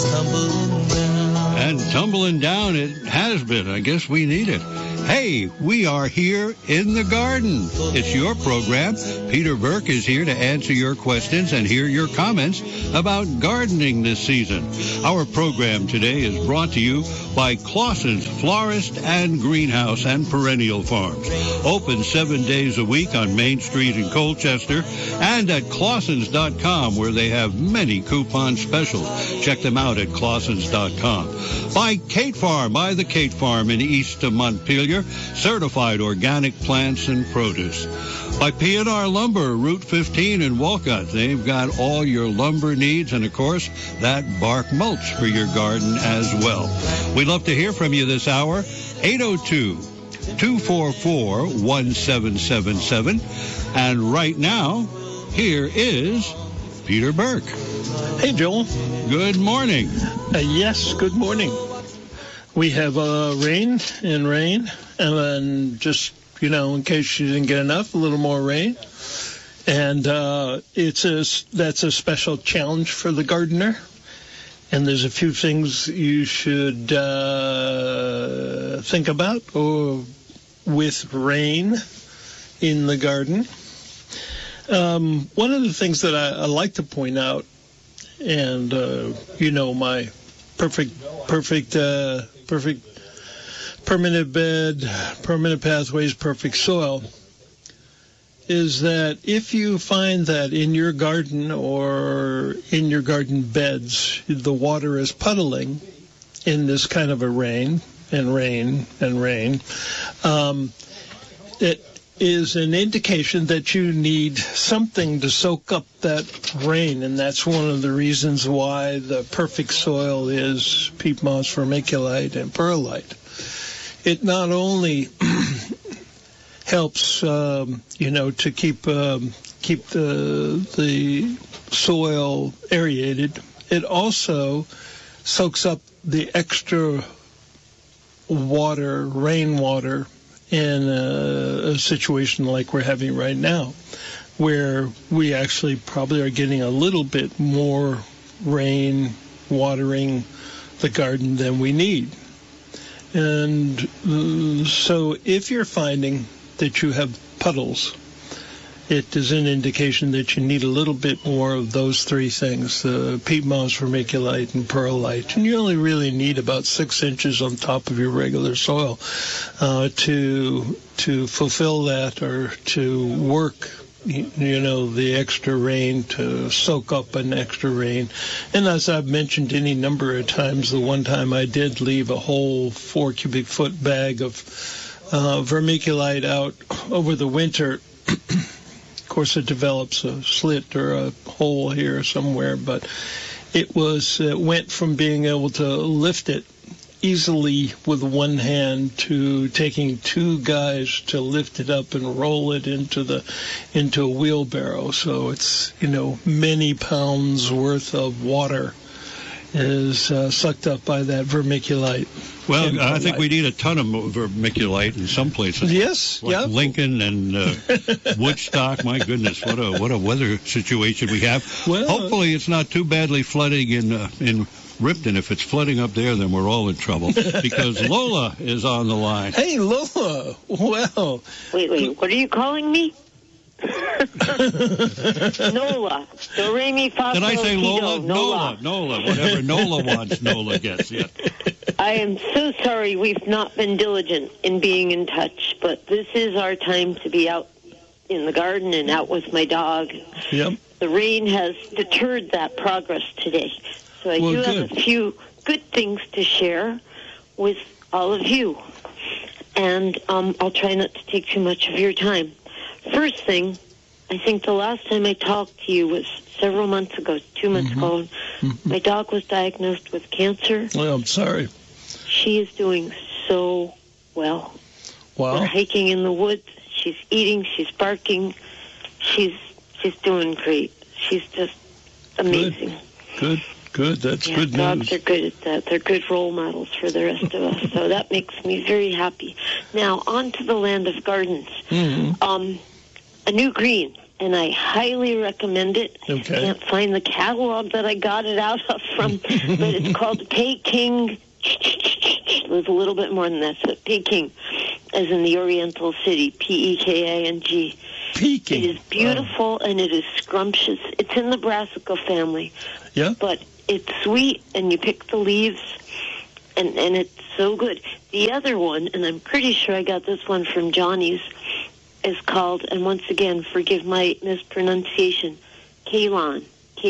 And tumbling down it has been. I guess we need it. Hey, we are here in the garden. It's your program. Peter Burke is here to answer your questions and hear your comments about gardening this season. Our program today is brought to you by Clausen's Florist and Greenhouse and Perennial Farms. Open 7 days a week on Main Street in Colchester and at Clausens.com, where they have many coupon specials. Check them out at Clausens.com. By Kate Farm, by the Kate Farm in east of Montpelier, certified organic plants and produce. By P&R Lumber, Route 15 in Walcott. They've got all your lumber needs and, of course, that bark mulch for your garden as well. We'd love to hear from you this hour. 802-244-1777. And right now, here is Peter Burke. Hey, Joel. Good morning. Yes, good morning. We have rain, and then just, in case you didn't get enough, a little more rain. And that's a special challenge for the gardener. And there's a few things you should think about with rain in the garden. One of the things that I like to point out, and my perfect permanent bed, permanent pathways, perfect soil, is that if you find that in your garden or in your garden beds, the water is puddling in this kind of a rain, it is an indication that you need something to soak up that rain, and that's one of the reasons why the perfect soil is peat moss, vermiculite, and perlite. It not only helps, to keep the soil aerated, it also soaks up the extra water, rainwater, in a situation like we're having right now, where we actually probably are getting a little bit more rain watering the garden than we need. And so if you're finding that you have puddles, it is an indication that you need a little bit more of those three things, peat moss, vermiculite, and perlite. And you only really need about 6 inches on top of your regular soil to fulfill that, or to work, the extra rain, to soak up an extra rain. And as I've mentioned any number of times, the one time I did leave a whole 4 cubic foot bag of vermiculite out over the winter. Of course, it develops a slit or a hole here somewhere, but it went from being able to lift it easily with one hand to taking 2 guys to lift it up and roll it into a wheelbarrow. So it's, many pounds worth of water is sucked up by that vermiculite. Well, I think we need a ton of vermiculite in some places. Yes, like Lincoln and Woodstock. My goodness, what a weather situation we have. Well, hopefully it's not too badly flooding in Ripton. If it's flooding up there, then we're all in trouble, because Lola is on the line. Hey, Lola. Well. Wait. What are you calling me? Nola. Do, re, mi, fa, Did I say Lola? Nola. Whatever Nola wants, Nola gets. Yeah. I am so sorry we've not been diligent in being in touch, but this is our time to be out in the garden and out with my dog. Yep. The rain has deterred that progress today. So I do have a few good things to share with all of you. And I'll try not to take too much of your time. First thing, I think the last time I talked to you was several months ago, 2 months ago. My dog was diagnosed with cancer. Well, I'm sorry. She is doing so well. Wow. We're hiking in the woods. She's eating. She's barking. She's doing great. She's just amazing. Good. That's good news. Dogs are good at that. They're good role models for the rest of us. So that makes me very happy. Now, on to the land of gardens. A new green and I highly recommend it. Okay. I can't find the catalog that I got it out of from, but it's called Peking. It was a little bit more than that, but Peking, as in the Oriental City, P-E-K-I-N-G. Peking. It is beautiful, and it is scrumptious. It's in the brassica family. Yeah. But it's sweet, and you pick the leaves, and it's so good. The other one, and I'm pretty sure I got this one from Johnny's, is called, and once again, forgive my mispronunciation, Kailan.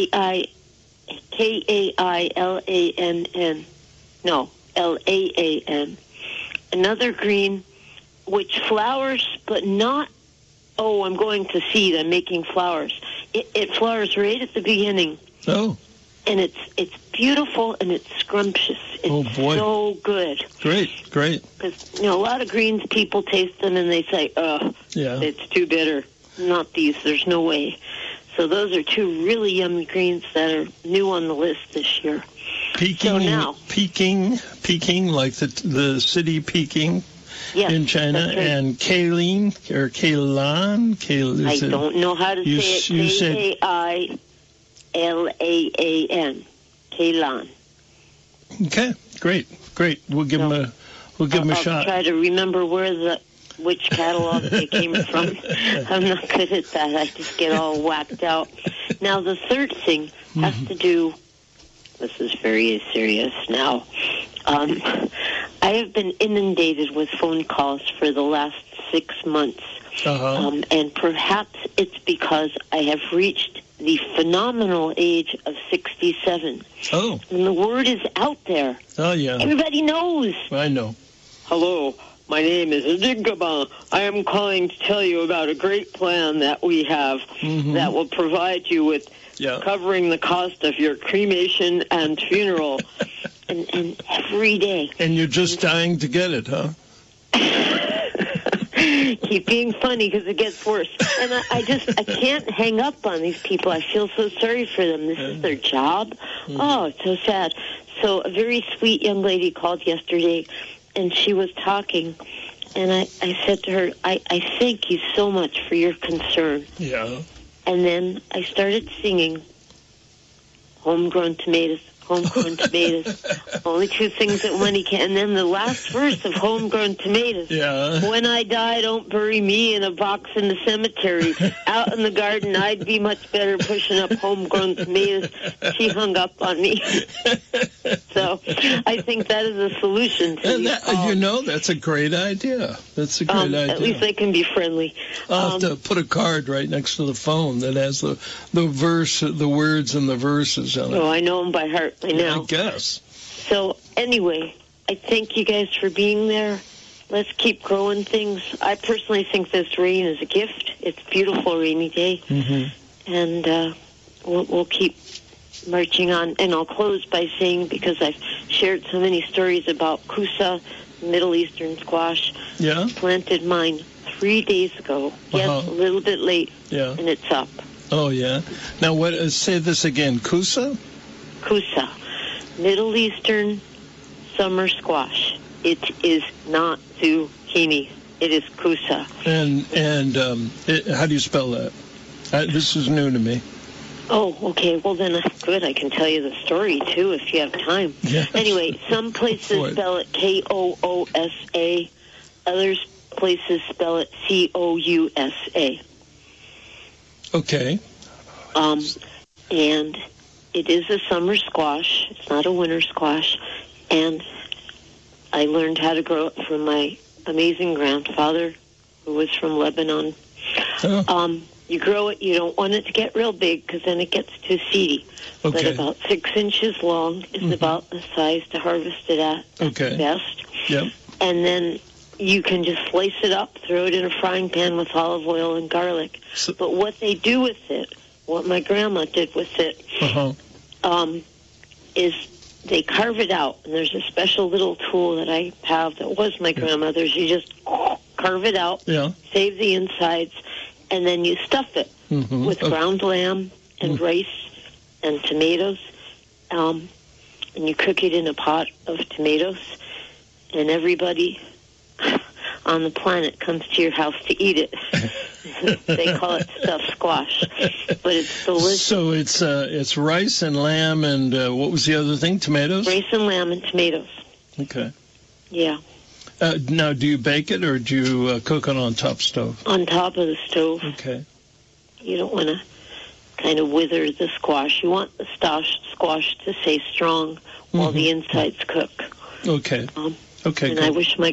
K-A-I-L-A-N-N. No, L-A-A-N. Another green, which flowers, but not, oh, I'm going to seed, I'm making flowers. It flowers right at the beginning. Oh. And it's beautiful, and it's scrumptious. It's so good. Great. Because, a lot of greens, people taste them, and they say, it's too bitter. Not these. There's no way. So those are two really yummy greens that are new on the list this year. Peking, like the city Peking in China, right. And Kailan, or Kailan. I don't know how to say it. K-A-I-L-A-A-N. Kailan. Okay, great. We'll give them a shot. I'll try to remember which catalog they came from. I'm not good at that. I just get all whacked out. Now, the third thing has to do. This is very serious now. I have been inundated with phone calls for the last 6 months. And perhaps it's because I have reached the phenomenal age of 67. Oh. And the word is out there. Oh, yeah. Everybody knows. I know. Hello, my name is Adigaba. I am calling to tell you about a great plan that we have that will provide you with covering the cost of your cremation and funeral and every day. And you're just dying to get it, huh? Keep being funny because it gets worse. And I can't hang up on these people. I feel so sorry for them. This is their job. Oh, it's so sad. So a very sweet young lady called yesterday, and she was talking, and I said to her, I thank you so much for your concern. Yeah. And then I started singing Homegrown Tomatoes. Homegrown tomatoes. Only two things that money can. And then the last verse of Homegrown Tomatoes. Yeah. When I die, don't bury me in a box in the cemetery. Out in the garden, I'd be much better pushing up homegrown tomatoes. She hung up on me. So I think that is a solution. That's a great idea. That's a great idea. At least they can be friendly. I'll have to put a card right next to the phone that has the verse, the words and the verses on it. Oh, I know them by heart. I know. I guess. So anyway, I thank you guys for being there. Let's keep growing things. I personally think this rain is a gift. It's a beautiful rainy day. And we'll keep marching on. And I'll close by saying, because I've shared so many stories about Kusa, Middle Eastern squash. Yeah. Planted mine 3 days ago. Yes, a little bit late. Yeah. And it's up. Oh, yeah. Now, say this again. Kusa? Kusa, Middle Eastern summer squash. It is not zucchini. It is kusa. And how do you spell that? This is new to me. Oh, okay. Well, then that's good. I can tell you the story, too, if you have time. Yeah. Anyway, some places spell it K-O-O-S-A. Other places spell it C-O-U-S-A. Okay. And it is a summer squash. It's not a winter squash. And I learned how to grow it from my amazing grandfather, who was from Lebanon. Oh. You grow it. You don't want it to get real big because then it gets too seedy. Okay. But about 6 inches long is about the size to harvest it at best. Yep. And then you can just slice it up, throw it in a frying pan with olive oil and garlic. But what they do with it, what my grandma did with it, is they carve it out. And there's a special little tool that I have that was my grandmother's. You just carve it out, save the insides, and then you stuff it with ground lamb and rice and tomatoes. And you cook it in a pot of tomatoes. And everybody on the planet comes to your house to eat it. They call it stuffed squash, but it's delicious. So it's rice and lamb and what was the other thing? Tomatoes? Rice and lamb and tomatoes. Okay. Yeah. Now, do you bake it or do you cook it on top stove? On top of the stove. Okay. You don't want to kind of wither the squash. You want the squash to stay strong while the insides cook. Okay. Okay. And good. I wish my